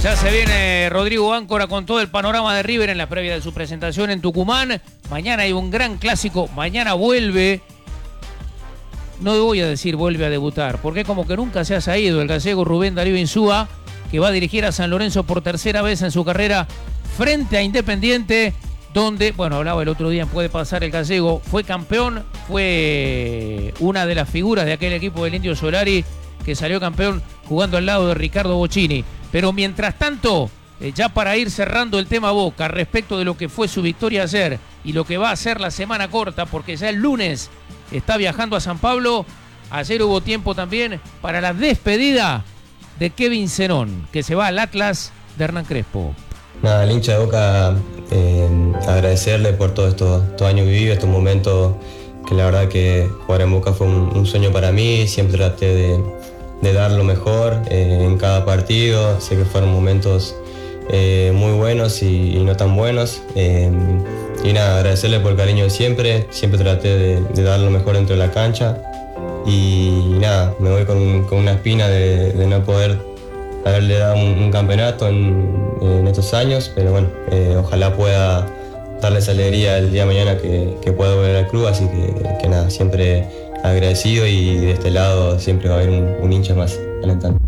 Ya se viene Rodrigo Áncora con todo el panorama de River en la previa de su presentación en Tucumán. Mañana hay un gran clásico. Mañana vuelve. No voy a decir vuelve a debutar, porque como que nunca se ha ido el gallego Rubén Darío Insúa, que va a dirigir a San Lorenzo por tercera vez en su carrera frente a Independiente, donde, bueno, hablaba el otro día, puede pasar el gallego, fue campeón, fue una de las figuras de aquel equipo del Indio Solari que salió campeón jugando al lado de Ricardo Bocchini. Pero mientras tanto, ya para ir cerrando el tema Boca respecto de lo que fue su victoria ayer y lo que va a ser la semana corta, porque ya el lunes está viajando a San Pablo, ayer hubo tiempo también para la despedida de Kevin Zenón, que se va al Atlas de Hernán Crespo. Nada, el hincha de Boca, agradecerle por todos estos años vividos, estos momentos que la verdad que jugar en Boca fue un sueño para mí, siempre traté de dar lo mejor en cada partido, sé que fueron momentos muy buenos y no tan buenos, y nada, agradecerle por el cariño de siempre traté de dar lo mejor dentro de la cancha y nada, me voy con una espina de no poder haberle dado un campeonato en estos años, pero bueno, ojalá pueda darles alegría el día de mañana que pueda volver al club, así que nada, siempre agradecido y de este lado siempre va a haber un hincha más alentando.